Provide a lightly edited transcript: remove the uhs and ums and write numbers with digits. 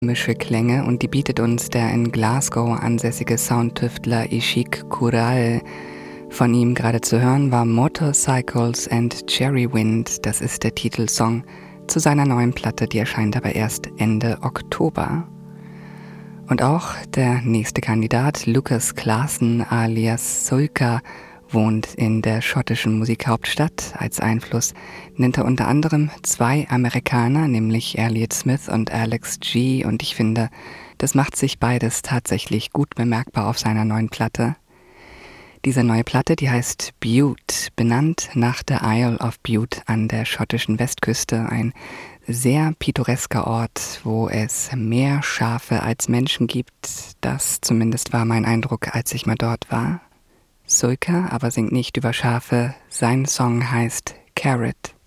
Mische Klänge und die bietet uns der in Glasgow ansässige Soundtüftler Ishik Kural. Von ihm gerade zu hören war Motorcycles and Cherry Wind. Das ist der Titelsong zu seiner neuen Platte, die erscheint aber erst Ende Oktober. Und auch der nächste Kandidat, Lucas Claassen alias Sulka, wohnt in der schottischen Musikhauptstadt. Als Einfluss nennt er unter anderem zwei Amerikaner, nämlich Elliott Smith und Alex G. Und ich finde, das macht sich beides tatsächlich gut bemerkbar auf seiner neuen Platte. Diese neue Platte, die heißt Bute, benannt nach der Isle of Bute an der schottischen Westküste. Ein sehr pittoresker Ort, wo es mehr Schafe als Menschen gibt. Das zumindest war mein Eindruck, als ich mal dort war. Sulka aber singt nicht über Schafe. Sein Song heißt Carrot.